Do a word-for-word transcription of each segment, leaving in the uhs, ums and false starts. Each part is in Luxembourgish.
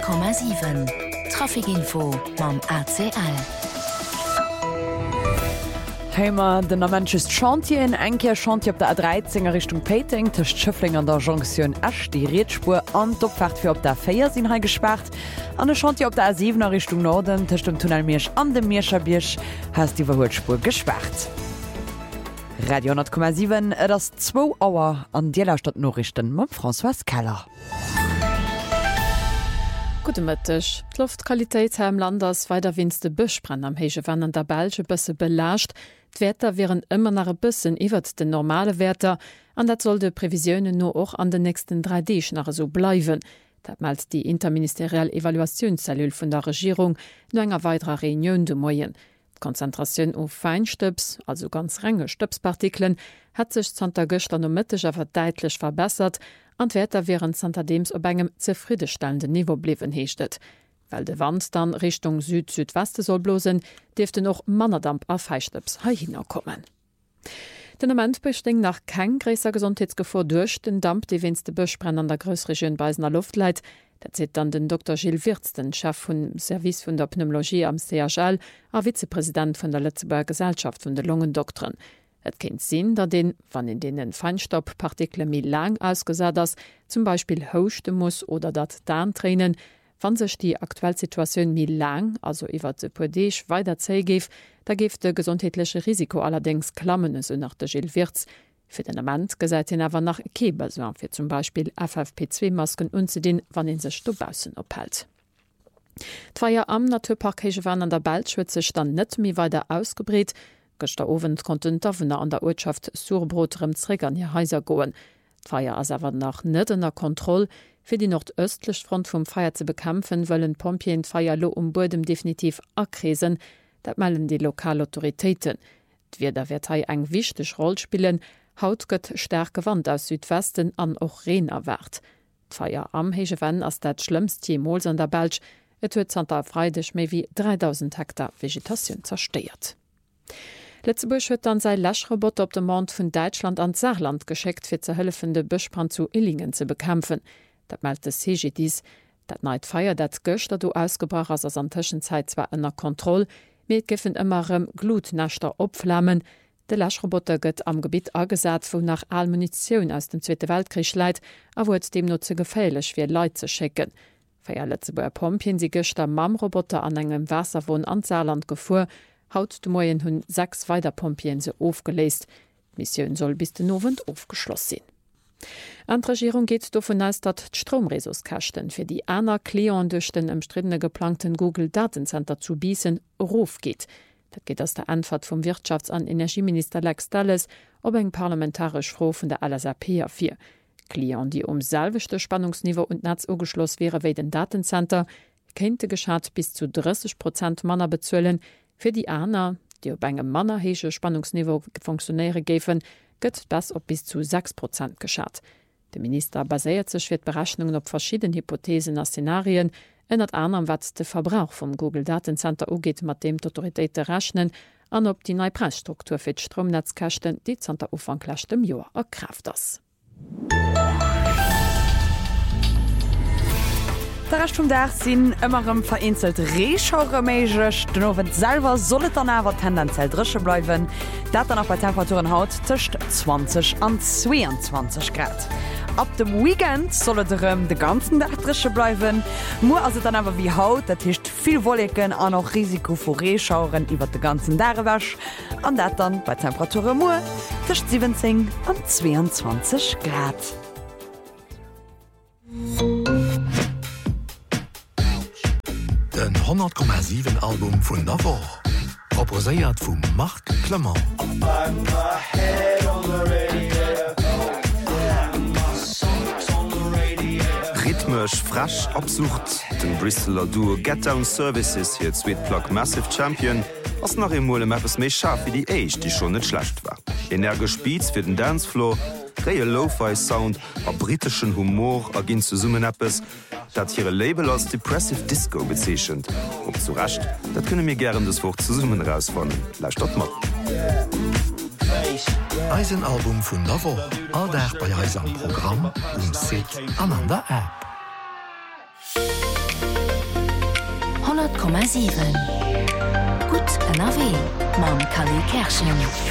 Komma sieben Trafikinfo mam A C L. Heimer den a Manchester Chantier en enkeer Chantier op der A dreizehn Richtung Peting techt Schëffling an der Jonction Asch die Reetspur an d'Opfahrt fir op der Féier sinn ha gesperrt. An de Chantier op der A sieben Richtung Norden techt dem Tunnelmeersch an dem Meerscherbiersch has die Verholspur gesperrt. Radio hundert Komma sieben et ass zwo Auer an Dielerstadt Norrichten mam François Keller. Gutemëttech. D'Luftqualitéit ha im Land ass weiter winste Bëchbrenn am héige Wann an der Belge bësse belascht. D'Wäter wären ëmmer nach e bëssen iwwert den normale Wäter, an dat soll de Prävisioune no och an den nächsten drei Deeg nach so bleiwen. Dat meldt die interministerielle Evaluationscellule vun der Regierung no enger weiterer Reunion de Moien. Konzentratioun of Feinstöps, also ganz renge Stöpspartikeln, hat sech Santa Göster no Mëtteg awer deitlech verbessert, an d'Wäter wären Santadeems op engem zefriedestellende Niveau bliwen heechtet. Weil de Wand dann Richtung Süd-Südweste soll blosen, deefte noch Mannerdamp a Feinstöps ha hinnerkommen. Den Moment besting nach kein gräser Gesundheitsgefahr durch den Damp die winste Bëchbrenn an der Grösregion Beisener Luft leit. Dat seht dann den Doktor Gilles Wirz, den Chef vom Service vun der Pneumologie am C H L, a Vizepräsident von der Lützeburger Gesellschaft vun der Lungendoktoren. Et kennt sinn, dat den, wann in denen Feinstaubpartikel mi lang ausgesat ass, zum Beispiel hochte muss oder dat Darmtränen, wann sech die aktuelle Situation mi lang, also iwwer de Podech weiter zeigif, da gift de gesundheitliche Risiko allerdings klammen so nach der Gilles Wirz. Für den Moment gesäit hin awer nach Keberswan fir zum Beispiel F F P zwei Masken unzudien, wann in sech Stobausen ophält. D'Feier am Naturpark Heigewan an der Belschwitze stand net mi weiter ausgebret. Gëster Ofent konnten d'Awenner an der Ortschaft Surbroterem Zréck an hier Häiser goen. D'Feier ass awer nach nettener Kontroll. Fir die nordöstlech Front vum Feier ze bekämpfen, wëllen Pompien d'Feier lo um Bodem definitiv akresen, dat mellen die Lokalautoritéiten. D'Wieder wird hei eng wichteg Roll spielen, haut gëtt stärke Wand aus Südwesten an och Reen erwart. D'Feier am Heigewan ass dat schlimmst jemals an der Belsch, et huet Santa Freidech méi wie dreitausend Hektar Vegetation zersteiert. Lettzeburg huet an sei Läschroboter op dem Mount vun Deutschland an Saarland gescheckt fir ze hëllefende Bëchbrand zu Illingen ze bekämpfen. Dat meldt es C G dies, dat neit feier dat Göcht dat du ausgebracht ass ass an Tëschenzeit zwar ënner Kontroll, met giffen ëmmerem Glutnächter opflammen. De Läschroboter gëtt am Gebiet agesat, wo nach all Munitionun aus dem Zweite Weltkrieg leit, a wo et dem no ze gefélech fir Leiit ze schecken. Feier Lettzeburger Pompien si Gëchter Mamroboter an engem Wasserwohn an Saarland gefuhr, haut de Moien hunn sechs Weiterpompien se aufgeleest. Missionioun soll bis den Novent aufgeschloss sinn. An d' Regierung geht davon aus, dat d'Stromresourcekächten fir die aner Kleon duch den ëmstrittene geplanten Google Datencenter zu biesen Rof geht. Dat geht aus der Antwort vom Wirtschafts- an Energieminister Lex Dalles ob eng parlamentarisch Fro vun der L S A P vier. Kleon, die um selwechte Spannungsniveau und Netz ugeschloss wäre wéi den Datencenter, kennte geschat bis zu dreißig Prozent Manner bezuelen. Für die Aner, die op engem mannerhege Spannungsniveau funktionäre gefen, gëtt das op bis zu sechs Prozent geschat. Der Minister baséiert sech fir Berechnungen op verschiedene Hypothesen a Szenarien, ënnert anderem wat de Verbrauch vom Google Datencenter ugeet mat dem d'Autoritéite rechnen, an op die neue Preisstruktur fir d'Stromnetzkächten die Zter ufanglächt dem Joer erkraft ass. Der Rest vom Dach sinn ëmmerem vereinzelt Reeschauer méigch, den Owen selber sollet an awer tendenziell drische bleiwen, dat dann auch bei Temperaturen haut tcht zwanzig an zweiundzwanzig Grad. Ab dem Weekend sollet erem de ganzen Dach drische bleiwen, Mo as dann awer wie haut, dat hicht viel Wolken an noch Risiko vor Reeschauren iwwer de ganzen Darewäsch, an dat dann bei Temperature Mo tcht siebzehn an zweiundzwanzig Grad. Den hundert Komma sieben Album vun Navo proposéiert vum Marc Clement. Rhythmisch, frasch, absucht den Bristoler Duo Get Down Services hier Sweetplug Massive Champion ass nach em Mole Mappes méi scharf wie die Eich, die schon net schlecht war. Energisch Speeds fir den Dancefloor, réie Lo-Fi-Sound a britischen Humor a ginn zu summen Appes, dat hire Label als Depressive Disco bezeechent. Ob zu racht, dat kënne mir gern das Wort zu summen rausfannen. Leicht dat mat. Eisenalbum vun Navo, all der bei Eis am Programm und Sit an an der App. hundert Komma sieben. Gut N R W mam Kali Kerschen.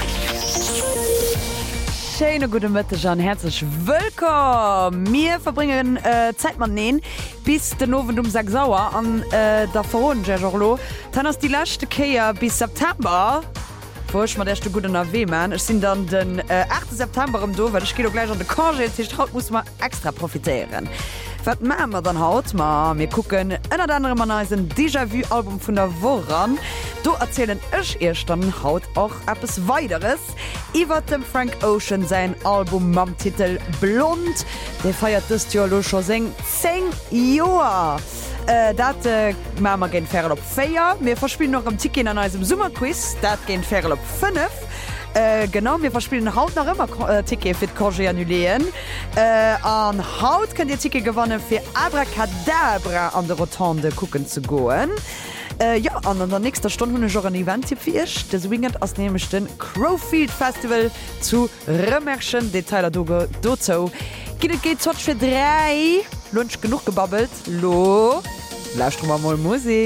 Schöne gute Mitte Jean, herzlich willkommen. Wir verbringen äh, Zeit mal nähen bis den Noven um sechs sauer an äh, der Verhohen Gerlo. Dann hast die letzte Kehr bis September. Wo ich mal der gut in W man. Ich sind dann den äh, achten September im Do, weil ich gehe gleich an den Kongé. Haut muss man extra profitieren. Was machen wir dann haut ma wir gucken en oder andere man ein Déjà-vu-Album von der Woran. Du erzählen ich erst dann haut auch etwas weiteres. Iwer dem Frank Ocean sein Album mam Titel Blond. Der feiert das Jahr schon seng zehn Jahre. Äh, dat äh, Mama gehen fair op Feier. Wir verspielen noch am Ticket an einem Summerquiz. Dat gehen fair op fünf. Äh, genau, wir verspielen Haut nach immer äh, Ticket für Congé annulieren. Äh, an Haut könnt ihr Ticket gewonnen für Abracadabra an der Rotonde gucken zu gehen. Äh, ja, an der nächsten Stunde habe ich auch ein Event-Tipp für euch. Das Wingend aus nämlich den Crowfield Festival zu Remerschen. Details dazu. Geht geht für drei. Lunch genug gebabbelt. Lo. Lauscht mal mal Musik.